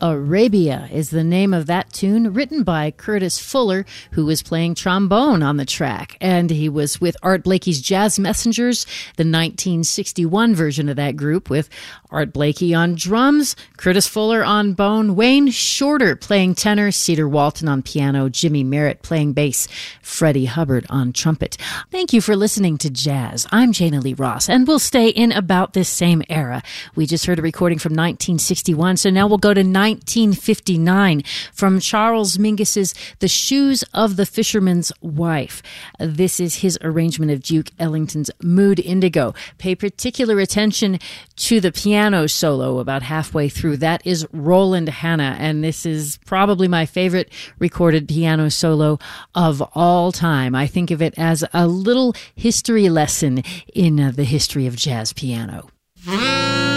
Arabia is the name of that tune, written by Curtis Fuller, who was playing trombone on the track. And he was with Art Blakey's Jazz Messengers, the 1961 version of that group, with Art Blakey on drums, Curtis Fuller on bone, Wayne Shorter playing tenor, Cedar Walton on piano, Jimmy Merritt playing bass, Freddie Hubbard on trumpet. Thank you for listening to Jazz. I'm Jana Lee Ross, and we'll stay in about this same era. We just heard a recording from 1961, so now we'll go to 1959 from Charles Mingus's The Shoes of the Fisherman's Wife. This is his arrangement of Duke Ellington's Mood Indigo. Pay particular attention to the piano solo about halfway through. That is Roland Hanna, and this is probably my favorite recorded piano solo of all time. I think of it as a little history lesson in the history of jazz piano.